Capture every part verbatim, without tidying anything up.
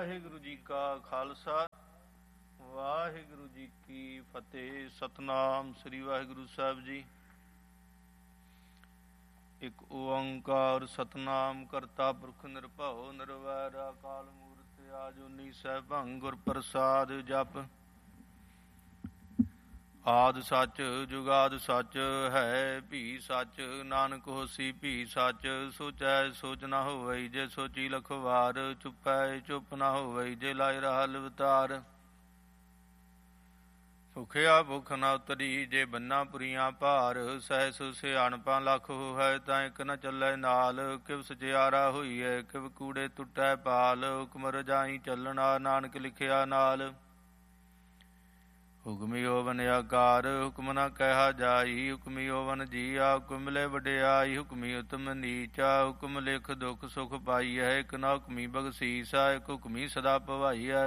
ਵਾਹਿਗੁਰੂ ਜੀ ਕਾ ਖਾਲਸਾ ਵਾਹਿਗੁਰੂ ਜੀ ਕੀ ਫਤਿਹ। ਸਤਨਾਮ ਸ੍ਰੀ ਵਾਹਿਗੁਰੂ ਸਾਹਿਬ ਜੀ। ਇੱਕ ਓੰਕਾਰ ਸਤਨਾਮ ਕਰਤਾ ਪੁਰਖ ਨਿਰਭਉ ਨਿਰਵੈਰ ਅਕਾਲ ਮੂਰਤਿ ਆਜੂਨੀ ਸੈਭੰ ਗੁਰ ਪ੍ਰਸਾਦ ਜਪ। ਆਦਿ ਸੱਚ ਜੁਗਾਦਿ ਸੱਚ ਹੈ ਭੀ ਸੱਚ ਨਾਨਕ ਹੋਸੀ ਭੀ ਸੱਚ। ਸੋਚੈ ਸੋਚ ਨਾ ਹੋਵਈ ਜੇ ਸੋਚੀ ਲਖ ਵਾਰ। ਚੁੱਪੈ ਚੁੱਪ ਨਾ ਹੋਵਈ ਜੇ ਲਾਇ ਰਹਾ ਲਿਵਤਾਰ। ਭੁਖਿਆ ਭੁਖ ਨਾ ਉਤਰੀ ਜੇ ਬੰਨਾ ਪੁਰੀਆਂ ਭਾਰ। ਸਹਿਸ ਸਿਆਣਪਾਂ ਲੱਖ ਹੋਇ ਤਾਂ ਇੱਕ ਨ ਚੱਲੈ ਨਾਲ। ਕਿਵ ਸਚਿਆਰਾ ਹੋਈਐ ਕਿਵ ਕੂੜੇ ਟੁੱਟੈ ਪਾਲ। ਹੁਕਮ ਰਜਾਈ ਚੱਲਣਾ ਨਾਨਕ ਲਿਖਿਆ ਨਾਲ। ਹੁਕਮੀ ਓਵਨ ਆਕਾਰ ਹੁਕਮ ਨਾ ਕਹਿਆ ਜਾਈ। ਹੁਕਮੀ ਓਵਨ ਜੀਆ ਹੁਕਮ ਮਿਲੇ ਵਡਿਆਈ। ਹੁਕਮੀ ਉਤਮ ਨੀਚਾ ਹੁਕਮ ਲਿਖ ਦੁਖ ਸੁਖ ਪਾਈਐ। ਇੱਕ ਨਾ ਹੁਕਮੀ ਬਖਸ਼ੀਸਾ ਇੱਕ ਹੁਕਮੀ ਸਦਾ ਭਵਾਈਐ।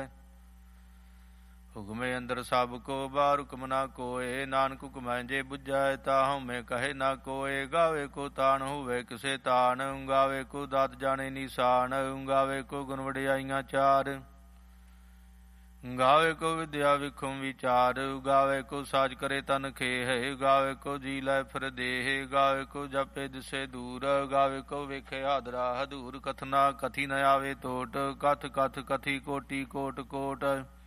ਹੁਕਮੇ ਅੰਦਰ ਸਭ ਕੋ ਬਾਹਰ ਹੁਕਮ ਨਾ ਕੋਏ। ਨਾਨਕ ਹੁਕਮੈ ਜੇ ਬੁਝੈ ਤਾ ਹਉਮੈ ਕਹੇ ਨਾ ਕੋਏ। ਗਾਵੇ ਕੋ ਤਾਣ ਹੋਵੇ ਕਿਸੇ ਤਾਣ। ਗਾਵੇ ਕੋ ਦਾਤ ਜਾਣੇ ਨਿਸ਼ਾਨ। ਗਾਵੇ ਕੋ ਗੁਣ ਵਡਿਆਈਆਂ ਚਾਰ। ਗਾਵੇ ਕੋ ਵਿਦਿਆ ਵਿਖਮ ਵਿਚਾਰ। ਗਾਵੇ ਕੋ ਸਾਜ ਕਰੇ ਤਨ ਖੇਹ। ਗਾਵੇ ਕੋ ਜੀ ਲੈ ਫਿਰ ਦੇਹ। ਗਾਵੇ ਕੋ ਜਪੇ ਦਿਸੇ ਦੂਰ। ਗਾਵੇ ਕੋ ਵੇਖੇ ਹਾਦਰਾ ਹਦੂਰ। ਕਥਨਾ ਕਥੀ ਨ ਆਵੇ ਟੋਟ। ਕਥ ਕਥ ਕਥੀ ਕੋਟੀ ਕੋਟ ਕੋਟ।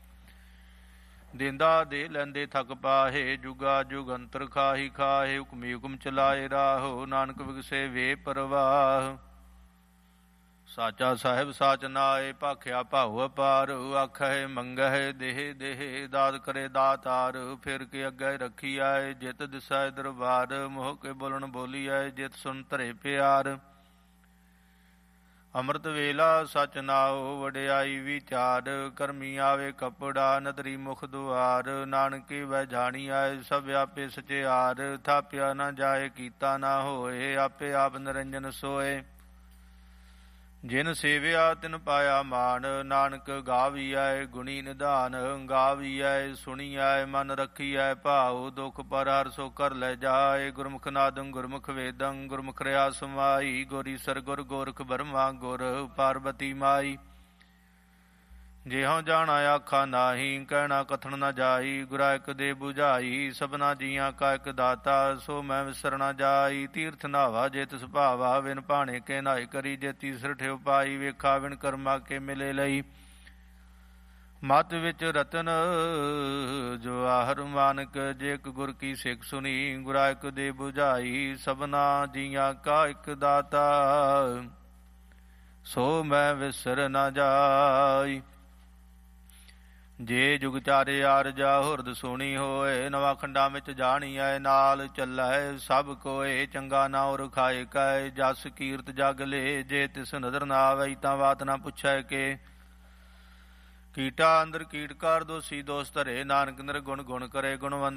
ਦੇਂਦਾ ਦੇ ਲੈਂਦੇ ਥਕ ਪਾਹੇ। ਜੁਗਾ ਜੁਗ ਅੰਤਰ ਖਾਹੀ ਖਾਹੇ। ਹੁਕਮੀ ਹੁਕਮ ਚਲਾਏ ਰਾਹੋ ਨਾਨਕ ਵਿਗਸੇ ਵੇ ਪਰਵਾਹ। ਸਾਚਾ ਸਾਹਿਬ ਸਾਚ ਨਾਏ ਭਾਖਿਆ ਭਾਉ ਅਪਾਰ। ਆਖਹਿ ਮੰਗਹਿ ਦੇਹ ਦੇਹ ਦਾਤ ਕਰੇ ਦਾਤਾਰ। ਫਿਰ ਕੇ ਅੱਗੇ ਰੱਖੀ ਆਏ ਜਿਤ ਦਿਸੈ ਦਰਬਾਰ। ਮੋਹ ਕੇ ਬੋਲਣ ਬੋਲੀਐ ਜਿਤ ਸੁਣ ਧਰੇ ਪਿਆਰ। ਅੰਮ੍ਰਿਤ ਵੇਲਾ ਸਚ ਨਾਉ ਵਡਿਆਈ ਵਿਚਾਰ। ਕਰਮੀ ਆਵੇ ਕਪੜਾ ਨਦਰੀ ਮੁਖ ਦੁਆਰ। ਨਾਨਕੀ ਵੈ ਜਾਣੀ ਆਏ ਸਭ ਵਿਆਪੇ ਸਚਿਆਰ। ਥਾਪਿਆ ਨਾ ਜਾਏ ਕੀਤਾ ਨਾ ਹੋਏ ਆਪੇ ਆਪ ਨਿਰੰਜਨ ਸੋਏ। ਜਿਨ ਸੇਵਿਆ ਤਿਨ ਪਾਇਆ ਮਾਨ। ਨਾਨਕ ਗਾਵੀਐ ਗੁਣੀ ਨਿਧਾਨ। ਗਾਵੀਐ ਸੁਣੀਐ ਮਨ ਰੱਖੀਐ ਭਾਉ। ਦੁਖ ਪਰ ਹਰ ਸੋ ਕਰ ਲੈ ਜਾਏ। ਗੁਰਮੁਖ ਨਾਦੰ ਗੁਰਮੁਖ ਵੇਦੰ ਗੁਰਮੁਖ ਰਿਆ ਸਮਾਈ। ਗੋਰੀ ਸਰ ਗੁਰ ਗੋਰਖ ਬਰਮਾ ਗੁਰ ਪਾਰਬਤੀ ਮਾਈ। ਜਿਹੋ ਜਾਣਾ ਆਖਾ ਨਾਹੀ ਕਹਿਣਾ ਕਥਨ ਨਾ ਜਾਈ। ਗੁਰਾ ਇਕ ਦੇ ਬੁਝਾਈ ਸਭਨਾ ਜੀਆਂ ਕਾ ਇਕ ਦਾਤਾ। ਸੋ ਮੈਂ ਵਿਸਰ ਨਾ ਜਾਈ ਤੀਰਥ ਨਾਵਾ ਜੇ ਤਿਸ ਭਾਵਾ। ਵਿਨ ਭਾਣੇ ਕੇ ਨਾਈ ਕਰੀ ਜੇ ਤੀਸਰ ਠਿਉ ਪਾਈ। ਵੇਖਾ ਵਿਨ ਕਰਮਾ ਕੇ ਮਿਲੇ ਲਈ ਮਤ ਵਿੱਚ ਰਤਨ ਜਵਾਹਰ ਮਾਨਕ। ਜੇ ਇਕ ਗੁਰ ਕੀ ਸਿੱਖ ਸੁਣੀ ਗੁਰਾ ਇਕ ਦੇ ਬੁਝਾਈ। ਸਭਨਾ ਜੀਆਂ ਕਾ ਇਕ ਦਾਤਾ ਸੋ ਮੈਂ ਵਿਸਰ ਨਾ ਜਾਈ। ਜੇ ਜੁਗ ਚਾਰੇ ਆਰਜਾ ਹੁਰਦ ਸੁਣੀ ਹੋਏ। ਨਵਾਂ ਖੰਡਾਂ ਵਿੱਚ ਜਾਣੀਐ ਨਾਲ ਚੱਲੈ ਸਭ ਕੋਏ। ਚੰਗਾ ਨਾਉ ਰਖਾਏ ਕੈ ਜਸ ਕੀਰਤ ਜਗ ਲੇ। ਜੇ ਤਿਸ ਨਦਰ ਨਾ ਆਵਈ ਤਾਂ ਬਾਤ ਨਾ ਪੁੱਛੈ ਕੇ। ਕੀਟਾ ਅੰਦਰ ਕੀਟ ਕਰ ਦੋਸੀ ਦੋਸ ਧਰੇ। ਨਾਨਕ ਨਿਰਗੁਣ ਗੁਣ ਕਰੇ ਗੁਣਵੰਤ